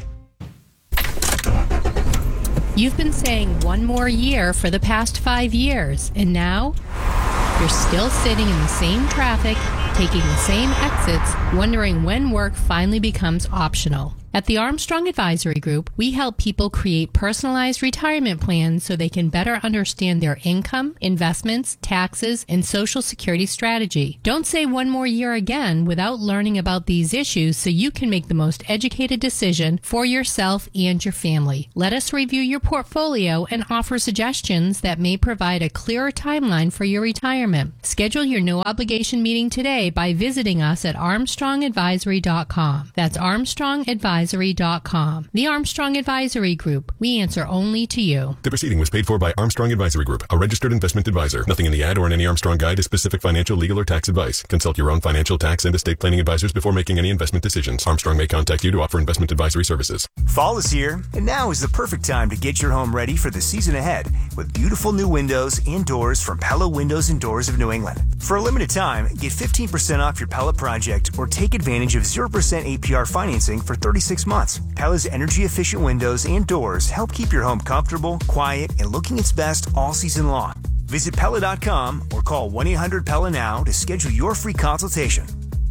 You've been saying one more year for the past five years, and now you're still sitting in the same traffic, taking the same exits, wondering when work finally becomes optional. At the Armstrong Advisory Group, we help people create personalized retirement plans so they can better understand their income, investments, taxes, and Social Security strategy. Don't say one more year again without learning about these issues so you can make the most educated decision for yourself and your family. Let us review your portfolio and offer suggestions that may provide a clearer timeline for your retirement. Schedule your no-obligation meeting today by visiting us at armstrong advisory dot com. That's armstrong advisory dot com. The Armstrong Advisory Group. We answer only to you. The proceeding was paid for by Armstrong Advisory Group, a registered investment advisor. Nothing in the ad or in any Armstrong guide is specific financial, legal, or tax advice. Consult your own financial, tax, and estate planning advisors before making any investment decisions. Armstrong may contact you to offer investment advisory services. Fall is here, and now is the perfect time to get your home ready for the season ahead with beautiful new windows and doors from Pella Windows and Doors of New England. For a limited time, get fifteen percent off your Pella project or take advantage of zero percent A P R financing for thirty-six months. Pella's energy-efficient windows and doors help keep your home comfortable, quiet, and looking its best all season long. Visit Pella dot com or call one eight hundred Pella now to schedule your free consultation.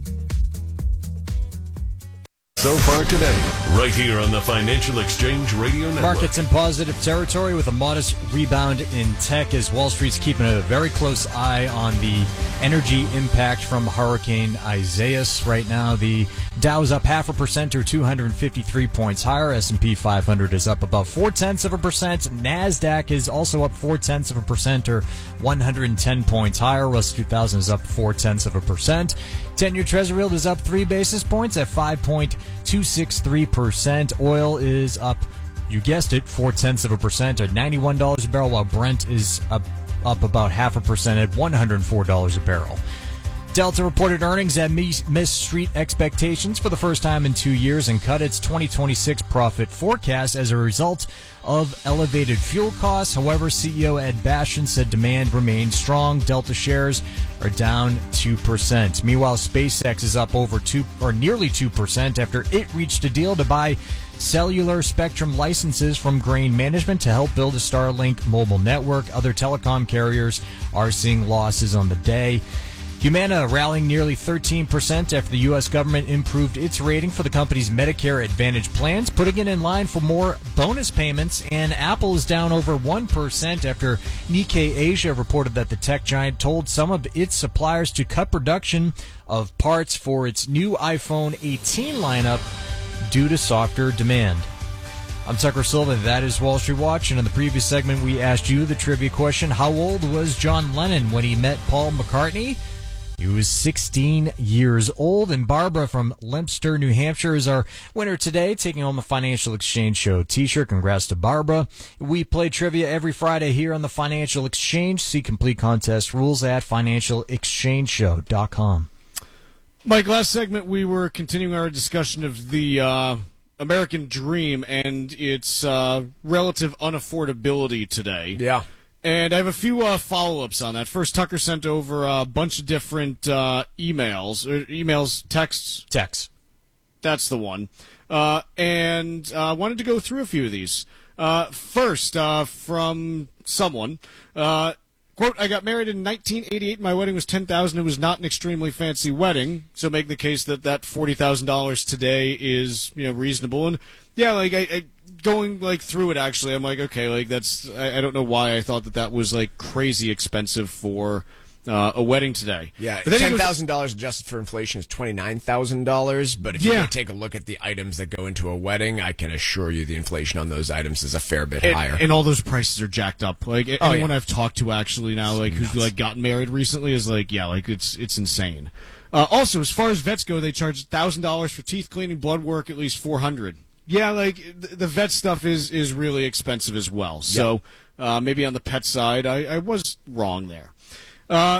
So far today, right here on the Financial Exchange Radio Network. Markets in positive territory with a modest rebound in tech as Wall Street's keeping a very close eye on the energy impact from Hurricane Isaias. Right now, the Dow's up half a percent or two hundred fifty-three points higher. S and P five hundred is up about four-tenths of a percent. NASDAQ is also up four-tenths of a percent or one hundred ten points higher. Russell two thousand is up four-tenths of a percent. ten-year Treasury yield is up three basis points at five point two six three percent. Oil is up, you guessed it, four-tenths of a percent at ninety-one dollars a barrel, while Brent is up, up about half a percent at one hundred four dollars a barrel. Delta reported earnings that missed street expectations for the first time in two years and cut its twenty twenty-six profit forecast as a result of elevated fuel costs. However, C E O Ed Bastian said demand remains strong. Delta shares are down two percent. Meanwhile, SpaceX is up over two or nearly two percent after it reached a deal to buy cellular spectrum licenses from Grain Management to help build a Starlink mobile network. Other telecom carriers are seeing losses on the day. Humana rallying nearly thirteen percent after the U S government improved its rating for the company's Medicare Advantage plans, putting it in line for more bonus payments. And Apple is down over one percent after Nikkei Asia reported that the tech giant told some of its suppliers to cut production of parts for its new iPhone eighteen lineup due to softer demand. I'm Tucker Silva. That is Wall Street Watch. And in the previous segment, we asked you the trivia question: how old was John Lennon when he met Paul McCartney? He was sixteen years old. And Barbara from Lempster, New Hampshire is our winner today, taking home the Financial Exchange Show t-shirt. Congrats to Barbara. We play trivia every Friday here on the Financial Exchange. See complete contest rules at financial exchange show dot com. Mike, last segment we were continuing our discussion of the uh, American dream and its uh, relative unaffordability today. Yeah. And I have a few uh, follow-ups on that. First, Tucker sent over a bunch of different uh, emails, or emails, texts. Texts. That's the one. Uh, and I uh, wanted to go through a few of these. Uh, first, uh, from someone, uh, quote, I got married in nineteen eighty-eight. My wedding was ten thousand dollars. It was not an extremely fancy wedding. So make the case that that forty thousand dollars today is, you know, reasonable. And yeah, like I, I going like through it, actually, I'm like, okay, like that's, I, I don't know why I thought that that was like crazy expensive for uh, a wedding today. Yeah, ten thousand dollars adjusted for inflation is twenty nine thousand dollars. But if you yeah. take a look at the items that go into a wedding, I can assure you the inflation on those items is a fair bit and, higher. And all those prices are jacked up. Like oh, anyone yeah. I've talked to actually now, like who's like gotten married recently, is like, yeah, like it's it's insane. Uh, also, as far as vets go, they charge thousand dollars for teeth cleaning, blood work, at least four hundred. Yeah, like the, the vet stuff is is really expensive as well. So yep. uh, maybe on the pet side, I, I was wrong there. Uh,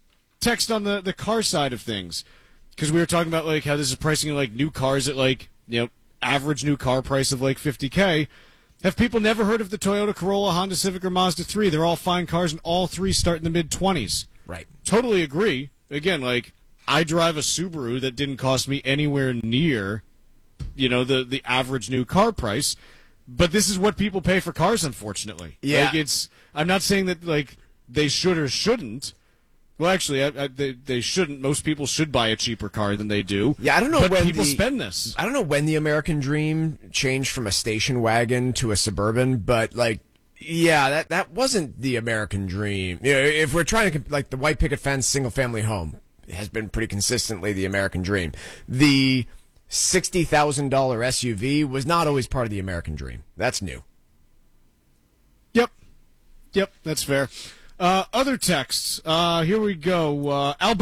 text on the, the car side of things, because we were talking about like how this is pricing like new cars at like, you know, average new car price of like fifty K. Have people never heard of the Toyota Corolla, Honda Civic, or Mazda three? They're all fine cars, and all three start in the mid twenties. Right. Totally agree. Again, like I drive a Subaru that didn't cost me anywhere near, you know, the, the average new car price, but this is what people pay for cars, unfortunately. Yeah. Like it's, I'm not saying that like they should or shouldn't, Well, actually, I, I, they they shouldn't. Most people should buy a cheaper car than they do. Yeah, I don't know but when people the, spend this. I don't know when the American Dream changed from a station wagon to a Suburban, but like, yeah, that that wasn't the American Dream. You know, if we're trying to like the white picket fence single family home has been pretty consistently the American Dream. The sixty thousand dollar S U V was not always part of the American Dream. That's new. Yep, yep, that's fair. Uh, other texts. Uh, here we go. Uh, Al